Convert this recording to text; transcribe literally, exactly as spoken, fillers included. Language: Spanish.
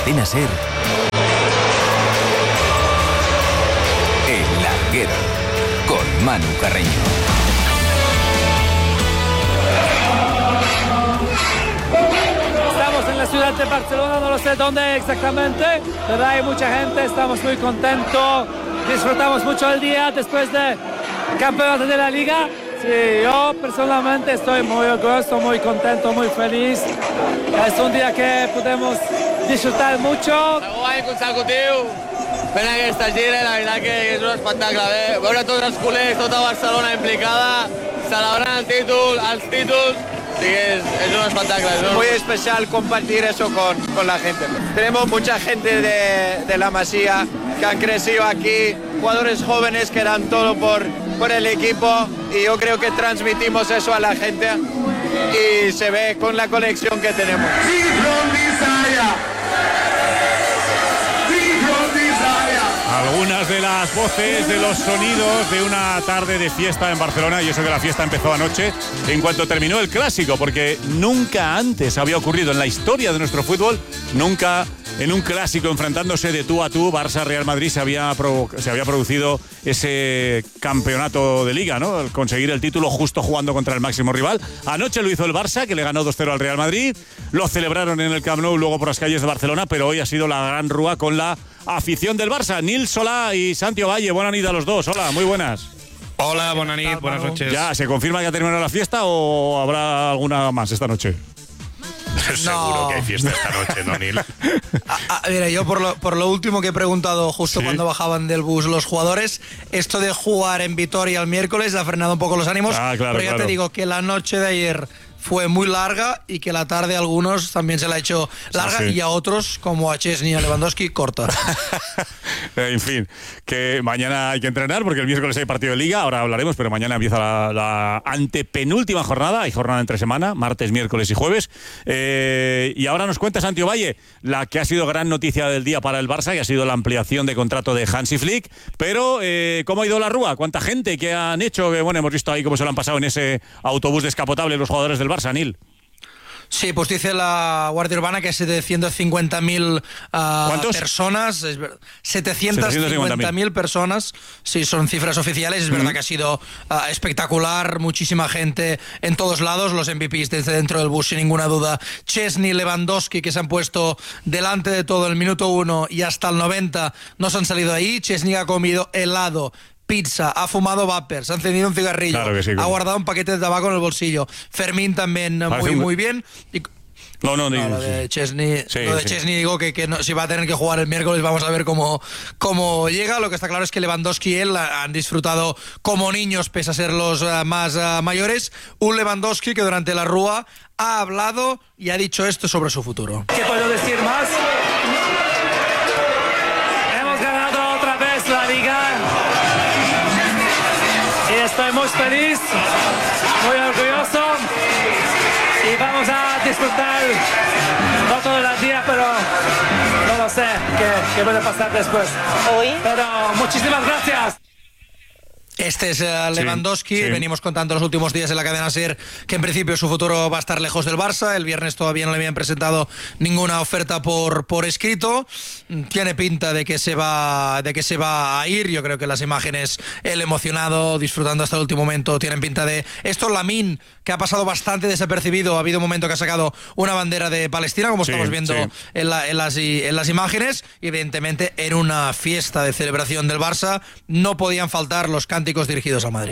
Cadena SER, El Larguero, con Manu Carreño. Estamos en la ciudad de Barcelona, no lo sé dónde exactamente, pero hay mucha gente, estamos muy contentos, disfrutamos mucho el día después del campeonato de la Liga. Sí, yo personalmente estoy muy orgulloso, muy contento, muy feliz. Es un día que podemos disfrutar mucho. Segon any consecutiu fent aquesta gira, la veritat que és un espectacle. Bé, veure tots els culers, tota Barcelona implicada, celebrant el títol, els títols, sí que es, es un espectáculo. Es un... muy especial compartir eso con, con la gente. Tenemos mucha gente de, de la Masía que han crecido aquí, jugadores jóvenes que dan todo por, por el equipo, y yo creo que transmitimos eso a la gente y se ve con la colección que tenemos. Algunas de las voces de los sonidos de una tarde de fiesta en Barcelona, y eso que la fiesta empezó anoche en cuanto terminó el Clásico, porque nunca antes había ocurrido en la historia de nuestro fútbol, nunca en un Clásico enfrentándose de tú a tú Barça-Real Madrid se había, provo- se había producido ese campeonato de Liga, ¿no? El conseguir el título justo jugando contra el máximo rival. Anoche lo hizo el Barça, que le ganó dos cero al Real Madrid, lo celebraron en el Camp Nou, luego por las calles de Barcelona, pero hoy ha sido la gran rúa con la afición del Barça. Nil Solà y Santiago Valle, buenas noches a los dos. Hola, muy buenas. Hola, buenas noches, buenas noches. ¿Ya se confirma que ha terminado la fiesta o habrá alguna más esta noche? Seguro No. que hay fiesta esta noche, ¿no, Nil? Ah, ah, mira, yo por lo, por lo último que he preguntado justo Sí. cuando bajaban del bus los jugadores, esto de jugar en Vitoria el miércoles ha frenado un poco los ánimos, Ah, claro, pero ya claro. te digo que la noche de ayer fue muy larga y que la tarde a algunos también se la ha hecho larga, Sí, sí. y a otros, como a Chesney y a Lewandowski, corta. En fin, que mañana hay que entrenar porque el miércoles hay partido de Liga, ahora hablaremos, pero mañana empieza la, la antepenúltima jornada, hay jornada entre semana, martes, miércoles y jueves. Eh, y ahora nos cuenta Santiago Valle la que ha sido gran noticia del día para el Barça, que ha sido la ampliación de contrato de Hansi Flick, pero eh, ¿cómo ha ido la rúa? ¿Cuánta gente que han hecho? Que bueno, hemos visto ahí cómo se lo han pasado en ese autobús descapotable los jugadores del Barça, Nil. Sí, pues dice la Guardia Urbana que setecientas cincuenta mil uh, personas, es ver- setecientas cincuenta mil personas, sí, son cifras oficiales, es verdad que ha sido uh, espectacular, muchísima gente en todos lados, los M V Ps desde dentro del bus sin ninguna duda, Chesney, Lewandowski, que se han puesto delante de todo el minuto uno y hasta el noventa no se han salido de ahí. Chesney ha comido helado, pizza, ha fumado vapers, ha encendido un cigarrillo, Claro que sí, ha como- guardado un paquete de tabaco en el bolsillo. Fermín también Parece muy, un- muy bien. Y, No, no, no, digo, lo de sí. Chesney, Sí, lo de sí. Chesney digo que, que no, si va a tener que jugar el miércoles, vamos a ver cómo, cómo llega. Lo que está claro es que Lewandowski y él han disfrutado como niños, pese a ser los uh, más uh, mayores. Un Lewandowski que durante la rúa ha hablado y ha dicho esto sobre su futuro. ¿Qué puedo decir más? Hemos ganado otra vez la Liga y estoy muy feliz, muy orgulloso, y vamos a disfrutar no todo el día, pero no lo sé qué, qué puede pasar después. Hoy. Pero muchísimas gracias. Este es uh, Lewandowski, sí. venimos contando los últimos días en la cadena SER que en principio su futuro va a estar lejos del Barça. El viernes todavía no le habían presentado ninguna oferta por, por escrito. Tiene pinta de que se va de que se va a ir. Yo creo que las imágenes, él emocionado, disfrutando hasta el último momento, tienen pinta de esto. Lamine, que ha pasado bastante desapercibido, ha habido un momento que ha sacado una bandera de Palestina, como Sí, estamos viendo sí. en, la- en las, i- en las imágenes, y evidentemente en una fiesta de celebración del Barça no podían faltar los cánticos dirigidos al Madrid.